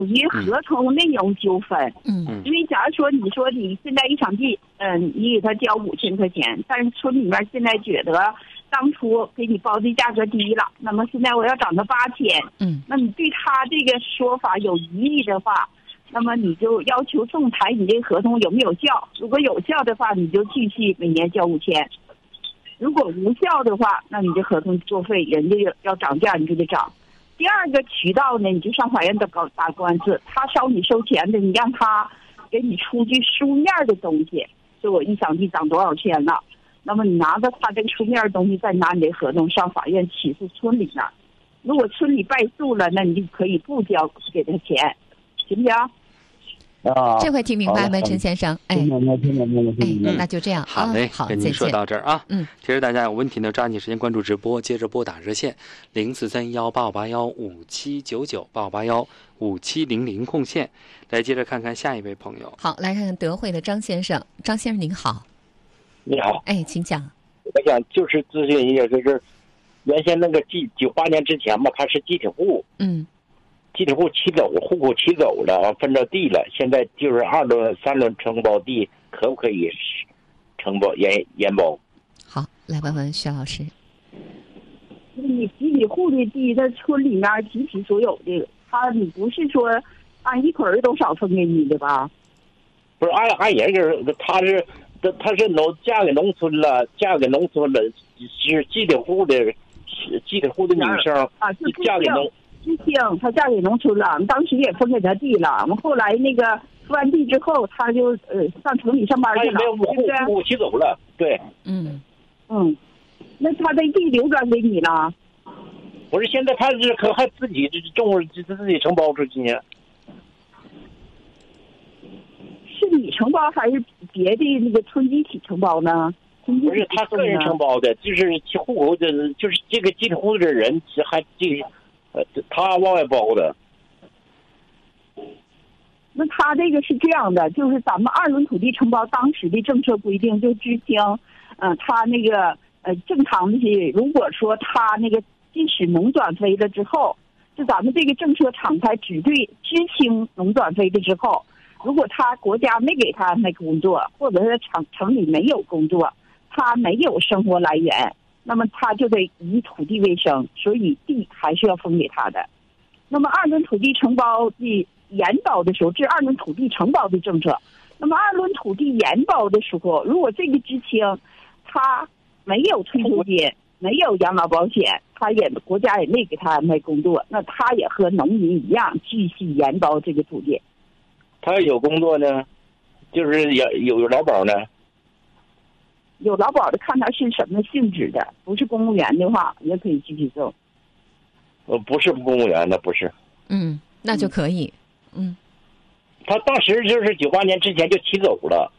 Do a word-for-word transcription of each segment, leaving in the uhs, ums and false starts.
于合同内容纠纷。 嗯， 因为假如说你说你现在一场地，嗯，你给他交五千块钱，但是村里面现在觉得当初给你包的价格低了，那么现在我要涨到八千。 嗯， 那你对他这个说法有疑义的话，那么你就要求仲裁你这个合同有没有效？如果有效的话，你就继续每年交五千；如果无效的话，那你这合同作废，人家要涨价你就得涨。第二个渠道呢，你就上法院打搞打官司，他收你收钱的，你让他给你出具书面的东西，说我一场地涨多少钱了，那么你拿着他这个书面的东西，再拿你的合同上法院起诉村里那儿。如果村里败诉了，那你就可以不交给他钱，行不行？ 啊， 这回听明白没，陈先生？哎， 听明白，听明白，听明白。 哎，那就这样。 好嘞， 好， 跟您说到这儿啊。 嗯， 其实大家有问题呢，抓紧时间关注直播，接着拨打热线零四三幺八五八幺五七九九八五八幺五七零零空线。来接着看看下一位朋友。 好，来看看德惠的张先生。张先生您好。 你好。 哎，请讲。 我想就是咨询一下，就是原先那个几九八年之前嘛，他是集体户。 嗯。 集体户起走，户口起走了，分着地了。现在就是二轮、三轮承包地，可不可以承包延延包？ 好，来问问薛老师。 你集体户的地在村里面集体所有的，他你不是说按一捆儿多少分给你的吧？ 不是按按人个，他是他是农嫁给农村了，嫁给农村了，是集体户的，集体户的女生啊，是嫁给农。 知青，她嫁给农村了，我们当时也分给她地了。我们后来那个分完地之后，她就呃上城里上班去了， 对不对？户户起走了，对。 嗯嗯，那她的地流转给你了？ 不是，现在她是可还自己种，自己承包出去呢。 是你承包还是别的那个村集体承包呢？ 不是，他个人承包的，就是户口的，就是这个集体户的人还这个。呃，他往外包的。 那他这个是这样的，就是咱们二轮土地承包当时的政策规定，就知青，嗯、呃，他那个呃正常的是，如果说他那个即使农转非了之后，就咱们这个政策敞开只对知青农转非了之后，如果他国家没给他安排工作，或者是城城里没有工作，他没有生活来源。那么他就得以土地为生，所以地还是要分给他的。那么二轮土地承包的延包的时候，这是二轮土地承包的政策。那么二轮土地延包的时候，如果这个知青他没有退休金，没有养老保险，他也国家也没给他安排工作，那他也和农民一样继续延包这个土地。 他有工作呢，就是有有劳保呢。 有劳保的，看他是什么性质的，不是公务员的话，也可以继续挣。 呃，不是公务员的，不是。 嗯，那就可以。嗯。 他当时就是九八年之前就起走了，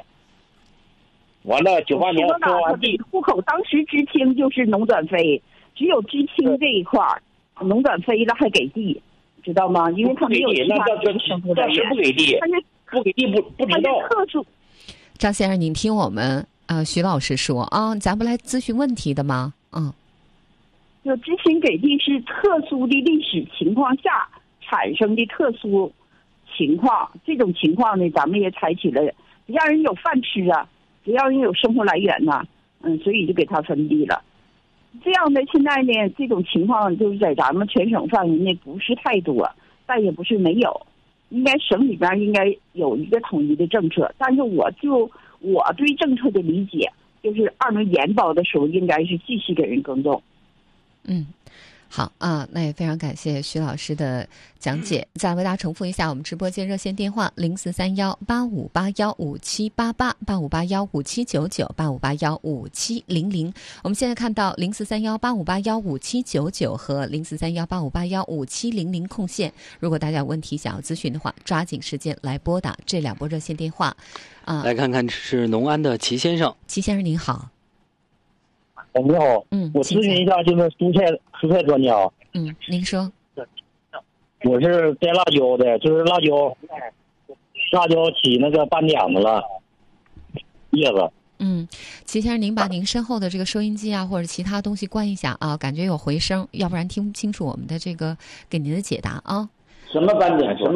完了九八年分完地， 户口当时知青就是农转非，只有知青这一块儿，农转非了还给地，知道吗？因为他没有其他的生活来源。 当时不给地，不给地不不知道。 特殊。 张先生，您听我们。呃，徐老师说啊，咱不来咨询问题的吗？嗯， 就知青给地是特殊的历史情况下产生的特殊情况，这种情况呢，咱们也采取了，只要人有饭吃啊，只要人有生活来源呐、啊，嗯，所以就给他分地了。这样的现在呢，这种情况就是在咱们全省范围内不是太多，但也不是没有，应该省里边应该有一个统一的政策，但是我就。我对政策的理解就是，二轮延包的时候应该是继续给人耕种。 嗯，好啊，那也非常感谢徐老师的讲解。再为大家重复一下我们直播间热线电话：零四三幺八五八幺五七八八八五八幺五七九九八五八幺五七零零。我们现在看到零四三幺八五八幺五七九九和零四三幺八五八幺五七零零空线。如果大家有问题想要咨询的话，抓紧时间来拨打这两拨热线电话。啊， 来看看是农安的齐先生。 齐先生您好。 哎，你好， 嗯， 我咨询一下，就是蔬菜蔬菜专家。 嗯，您说。 我是摘辣椒的，就是辣椒，辣椒起那个斑点子了，叶子。 嗯，齐先生，您把您身后的这个收音机啊，或者其他东西关一下啊，感觉有回声，要不然听不清楚我们的这个给您的解答啊。 什么斑点？什么？